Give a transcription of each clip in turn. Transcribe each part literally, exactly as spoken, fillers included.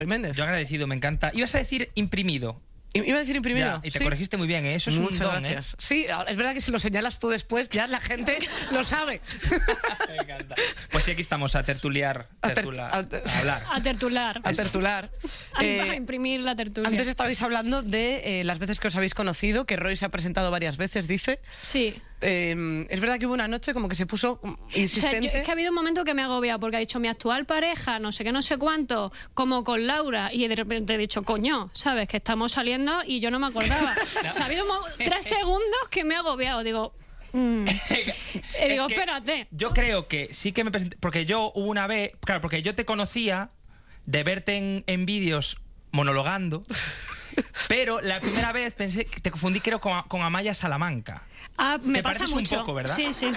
Méndez. Yo agradecido, me encanta. Ibas a decir imprimido. Iba a decir imprimido. Ya, y te ¿sí? corregiste muy bien, ¿eh? Eso es Muchas un don, gracias. ¿eh? Sí, es verdad que si lo señalas tú después, ya la gente lo sabe. Me encanta. Pues sí, aquí estamos a tertuliar, A ter- tertula- a ter- a hablar. A tertular. A tertular. A, Eh, a imprimir la tertulia. Antes estabais hablando de eh, las veces que os habéis conocido, que Roy se ha presentado varias veces, dice. Sí. Eh, es verdad que hubo una noche como que se puso mm, O sea, insistente. yo- es que ha habido un momento que me ha agobiado porque ha dicho mi actual pareja, no sé qué, no sé cuánto, como con Laura, y de repente he dicho, coño, ¿sabes? Que estamos saliendo y yo no me acordaba. O sea, ha habido mo- tres segundos que me ha agobiado. Digo, mm. Eh, digo, Es que espérate. Yo creo que sí que me presenté. Porque yo hubo una vez. Claro, porque yo te conocía de verte en, en vídeos monologando. Pero la primera vez pensé que te confundí, creo, con, con Amaya Salamanca. Ah, me te pasa pareces un mucho. poco, ¿verdad? Sí, sí.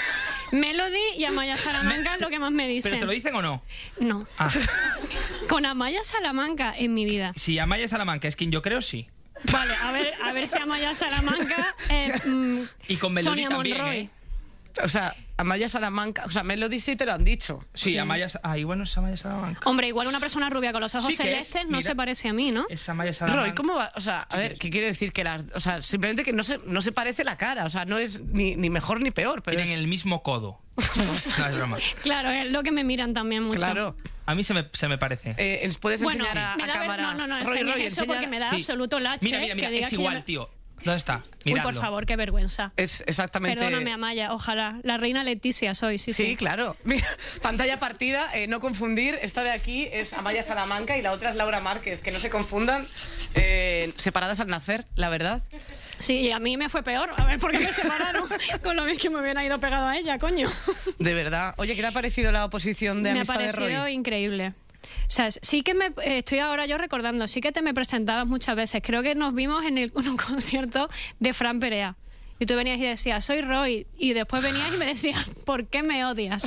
Melody y Amaya Salamanca es lo que más me dicen. ¿Pero te lo dicen o no? No. Ah, Con Amaya Salamanca en mi vida. si Amaya Salamanca es quien yo creo, sí. Vale, a ver, a ver si Amaya Salamanca es mm, Y con Melody Sonia también, Monroy. ¿eh? O sea, Amaya Salamanca, o sea, Melody sí te lo han dicho. Sí, Sí. Amaya. Ay, bueno, es Amaya Salamanca. Hombre, igual una persona rubia con los ojos Sí que es, celestes no mira. se parece a mí, ¿no? Es Amaya Salamanca. Roy, ¿cómo va? O sea, a ver, ¿qué quiere decir? Que las, o sea, simplemente que no se, no se parece la cara, o sea, no es ni, ni mejor ni peor, pero Tienen es- el mismo codo. No, es broma. Claro, es lo que me miran también mucho. claro. A mí se me, se me parece. Eh, ¿nos puedes Bueno, enseñar a, me a da ver- cámara? no, no, no, Roy, enseñes Roy, eso enseña- porque me da Sí. absoluto lache. Mira, mira, mira, que digas es que yo igual, me- tío. ¿Dónde está? Uy, Miradlo. por favor, qué vergüenza. Es exactamente... Perdóname, Amaya, ojalá. La reina Leticia soy, sí, sí. Sí, claro. Mira, pantalla partida, eh, no confundir. Esta de aquí es Amaya Salamanca y la otra es Laura Márquez. Que no se confundan. eh, separadas al nacer, la verdad. Sí, y a mí me fue peor. A ver, ¿por qué me separaron? Con lo bien que me hubiera ido pegado a ella, coño. De verdad. Oye, ¿qué te ha parecido la oposición de Me ha amistad de parecido Roy? increíble. O sea, sí que me eh, estoy ahora yo recordando, sí que te me presentabas muchas veces. Creo que nos vimos en, el, en un concierto de Fran Perea. Y tú venías y decías, soy Roy. Y después venías y me decías, ¿por qué me odias?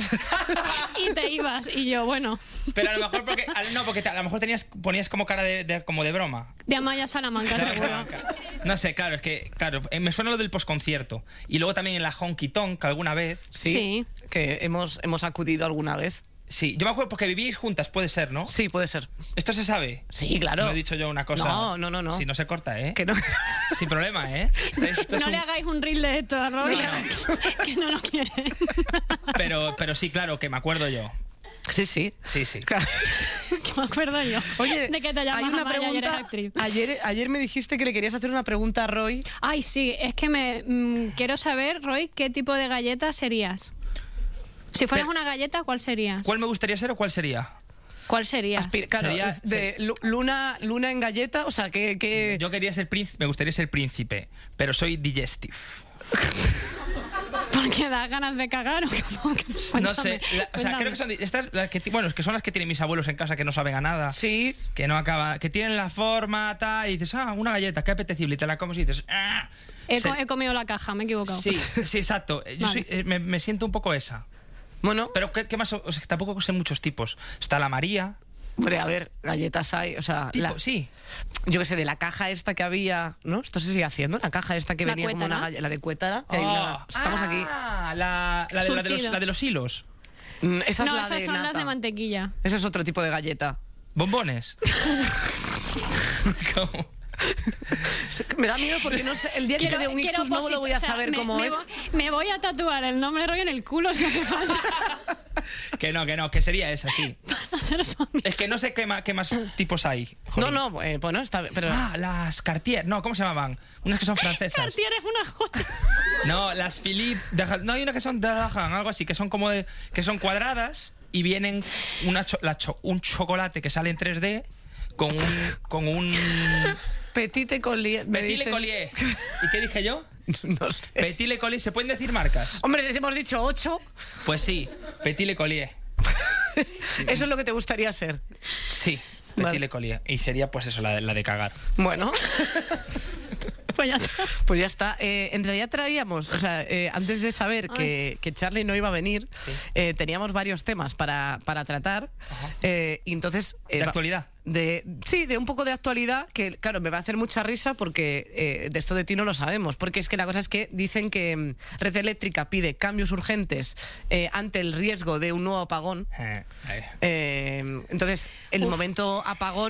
Y te ibas. Y yo, bueno, Pero a lo mejor porque. a- No, porque te- a lo mejor tenías, ponías como cara de, de- como de broma. de Amaya Salamanca, seguro. No sé, claro, es que. Claro, eh, me suena lo del posconcierto. Y luego también en la Honky Tonk, alguna vez. Sí, Sí. que hemos, hemos acudido alguna vez. Sí, yo me acuerdo porque vivíais juntas, puede ser, ¿no? Sí, puede ser. ¿Esto se sabe? Sí, claro. No he dicho yo una cosa. No, no, no, no. Si no se corta, ¿eh? Que no. Sin problema, ¿eh? Esto es No un- le hagáis un reel de esto a Roy, No, que no lo quiere. Pero, pero sí, claro, que me acuerdo yo. Sí, sí. Sí, sí. Claro. Que me acuerdo yo. Oye, de que te llamas hay una Amaya y eres pregunta. actriz. Ayer, ayer me dijiste que le querías hacer una pregunta a Roy. Ay, sí, es que me mm, quiero saber, Roy, ¿qué tipo de galleta serías? Si fueras Pero- una galleta, ¿cuál serías? ¿Cuál me gustaría ser o cuál sería? ¿Cuál serías? Aspir- claro, Sería- de lu- luna, luna en galleta, o sea, que... que... Yo quería ser príncipe, me gustaría ser príncipe, pero soy digestive. Porque da ganas de cagar o cómo? No sé, Cuéntame, la- o sea, cuéntame. creo que son di- estas, las que, ti- bueno, es que son las que tienen mis abuelos en casa que no saben a nada. Sí. Que no acaba, que tienen la forma tal y dices, ah, una galleta, qué apetecible, y te la comes y dices, ah. He, Se- co- he comido la caja, me he equivocado. Sí, sí, exacto. Yo Vale. soy- eh, me, me siento un poco esa. Bueno, Pero ¿qué, qué más? O sea, tampoco sé muchos tipos. Está la María. hombre, a ver, galletas hay, o sea... Tipo, la- sí. yo qué sé, de la caja esta que había, ¿no? Esto se sigue haciendo, la caja esta que La venía como cuétara. una galleta, la de Cuétara. que hay una- Oh. estamos aquí. Ah, la, la, de, la, de los, Surtido. la de los hilos. Mm, esa No, es la esas de son las nata. de mantequilla. Ese es otro tipo de galleta. Bombones. ¿Cómo? Me da miedo porque no sé, el día que te dé un quiero ictus no posit- lo voy a o sea, saber me- cómo me es. vo- Me voy a tatuar el nombre de Roy en el culo si hace falta. Que no, que no, que sería esa, sí. Para ser su amigo. Es que no sé qué, ma- qué más tipos hay. No, Jolín. no, eh, bueno, está bien, pero... Ah, las Cartier. No, ¿cómo se llamaban? Unas que son francesas. Cartier es una joya. No, las Philippe. de Ja- No, hay una que son de Dahan, algo así, que son como de, que son cuadradas y vienen una cho- la cho- un chocolate que sale en tres D con un con un Petite collier. me Petit Le dicen- Collier. ¿Y qué dije yo? No sé. Petit Le Collier. ¿Se pueden decir marcas? Hombre, les hemos dicho ocho. Pues sí, Petit Le Collier. Eso es lo que te gustaría ser. Sí, Petit Vale. Le Collier. Y sería pues eso, la de, la de cagar. Bueno. Pues ya está. Pues ya está. Eh, en realidad traíamos, o sea, eh, antes de saber que, que Charlie no iba a venir, Sí. eh, teníamos varios temas para, para tratar. Eh, y entonces... eh, ¿De va- actualidad? De, sí, de un poco de actualidad, que claro, me va a hacer mucha risa porque eh, de esto de ti no lo sabemos, porque es que la cosa es que dicen que mm, Red Eléctrica pide cambios urgentes eh, ante el riesgo de un nuevo apagón. Eh, eh. Eh, entonces, el Uf. momento apagón